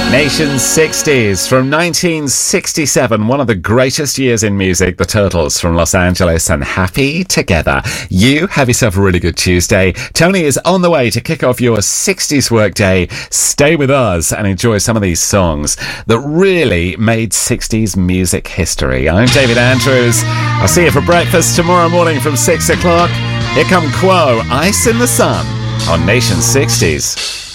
Nation's 60s from 1967, one of the greatest years in music, the Turtles from Los Angeles and Happy Together. You have yourself a really good Tuesday. Tony is on the way to kick off your 60s workday. Stay with us and enjoy some of these songs that really made 60s music history. I'm David Andrews. I'll see you for breakfast tomorrow morning from 6 o'clock. Here come Quo, Ice in the Sun on Nation's 60s.